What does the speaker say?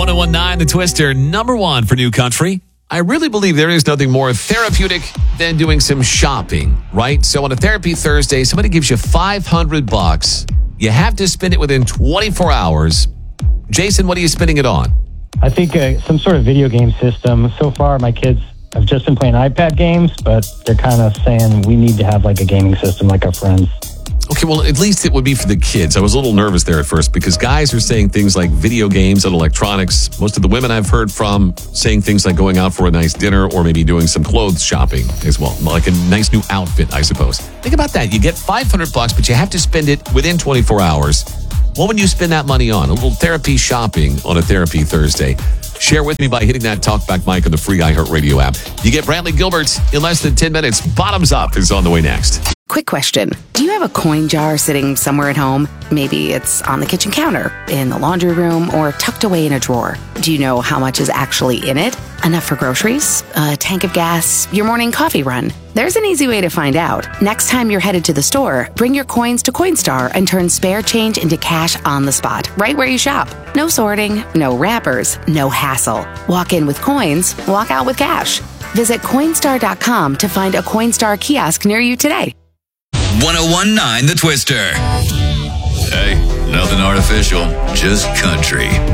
1019 The Twister, number one for New Country. I really believe there is nothing more therapeutic than doing some shopping, right? So on a Therapy Thursday, somebody gives you $500. You have to spend it within 24 hours. Jason, what are you spending it on? I think some sort of video game system. So far, my kids have just been playing iPad games, but they're kind of saying we need to have like a gaming system like our friends. Okay, well, at least it would be for the kids. I was a little nervous there at first because guys are saying things like video games and electronics. Most of the women I've heard from saying things like going out for a nice dinner or maybe doing some clothes shopping as well, like a nice new outfit, I suppose. Think about that. You get $500, but you have to spend it within 24 hours. What would you spend that money on? A little therapy shopping on a Therapy Thursday. Share with me by hitting that talkback mic on the free iHeartRadio app. You get Brantley Gilbert in less than 10 minutes. Bottoms Up is on the way next. Quick question. Do you have a coin jar sitting somewhere at home? Maybe it's on the kitchen counter, in the laundry room, or tucked away in a drawer. Do you know how much is actually in it? Enough for groceries? A tank of gas? Your morning coffee run? There's an easy way to find out. Next time you're headed to the store, bring your coins to Coinstar and turn spare change into cash on the spot, right where you shop. No sorting, no wrappers, no hassle. Walk in with coins, walk out with cash. Visit Coinstar.com to find a Coinstar kiosk near you today. 1019 The Twister. Hey, nothing artificial, just country.